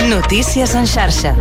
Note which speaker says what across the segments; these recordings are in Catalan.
Speaker 1: Notícies en xarxa.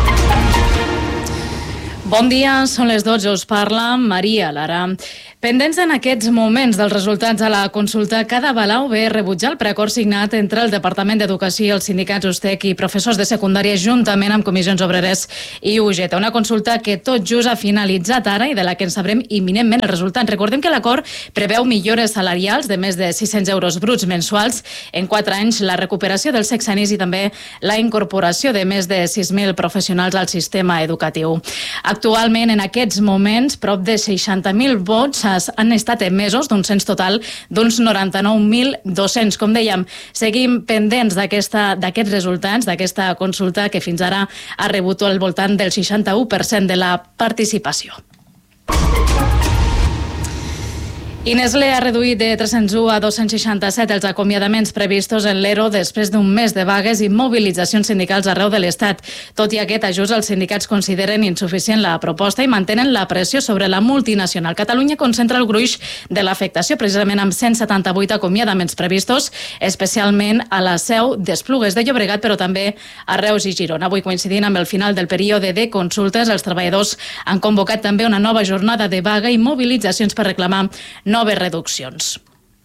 Speaker 2: Bon dia, són les 12, us parla Maria Lara. Pendents en aquests moments dels resultats de la consulta, cada Balau ve rebutjar el preacord signat entre el Departament d'Educació i els sindicats USTEC i professors de secundària juntament amb comissions obreres i UGT. Una consulta que tot just ha finalitzat ara i de la que en sabrem imminentment els resultats. Recordem que l'acord preveu millores salarials de més de 600 euros bruts mensuals en 4 anys, la recuperació dels sexennis i també la incorporació de més de 6.000 professionals al sistema educatiu. Actualment, en aquests moments, prop de 60.000 vots han estat emesos d'un cens total d'uns 99.200. Com dèiem, seguim pendents d'aquests resultats, d'aquesta consulta que fins ara ha rebut al voltant del 61% de la participació. I Nestlé ha reduït de 301 a 267 els acomiadaments previstos en l'ERO després d'un mes de vagues i mobilitzacions sindicals arreu de l'Estat. Tot i aquest ajust, els sindicats consideren insuficient la proposta i mantenen la pressió sobre la multinacional. Catalunya concentra el gruix de l'afectació, precisament amb 178 acomiadaments previstos, especialment a la Seu d'Esplugues de Llobregat, però també a Reus i Girona. Avui, coincidint amb el final del període de consultes, els treballadors han convocat també una nova jornada de vaga i mobilitzacions per reclamar noves reduccions.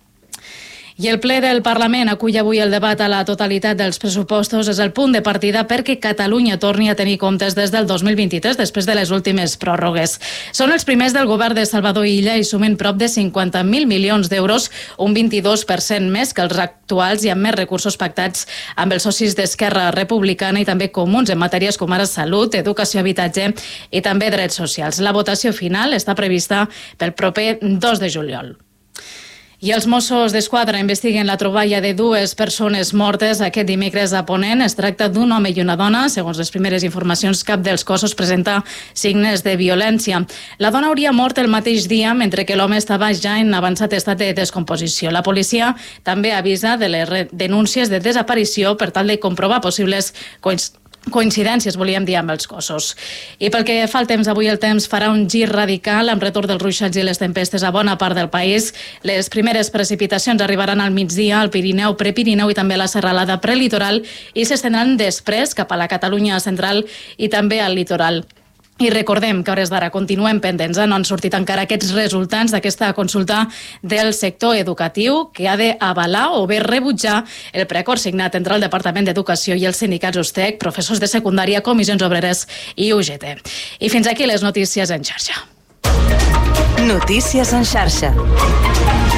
Speaker 2: I el ple del Parlament acull avui el debat a la totalitat dels pressupostos. És el punt de partida perquè Catalunya torni a tenir comptes des del 2023, després de les últimes pròrrogues. Són els primers del govern de Salvador Illa i sumen prop de 50.000 milions d'euros, un 22% més que els actuals i amb més recursos pactats amb els socis d'Esquerra Republicana i també comuns en matèries com ara salut, educació, habitatge i també drets socials. La votació final està prevista pel proper 2 de juliol. I els Mossos d'Esquadra investiguen la troballa de 2 persones mortes aquest dimecres a Ponent. Es tracta d'un home i una dona. Segons les primeres informacions, cap dels cossos presenta signes de violència. La dona hauria mort el mateix dia, mentre que l'home estava ja en avançat estat de descomposició. La policia també avisa de les denúncies de desaparició per tal de comprovar possibles coincidències, volíem dir, amb els cossos. I pel que fa al temps, avui el temps farà un gir radical amb retorn dels ruixats i les tempestes a bona part del país. Les primeres precipitacions arribaran al migdia al Pirineu, Prepirineu i també a la serralada prelitoral i s'estendran després cap a la Catalunya central i també al litoral. I recordem que a hores d'ara continuem pendents, no han sortit encara aquests resultats d'aquesta consulta del sector educatiu que ha d'avalar o bé rebutjar el preacord signat entre el Departament d'Educació i els sindicats USTEC, professors de secundària, comissions obreres i UGT. I fins aquí les notícies en xarxa.
Speaker 1: Notícies en xarxa.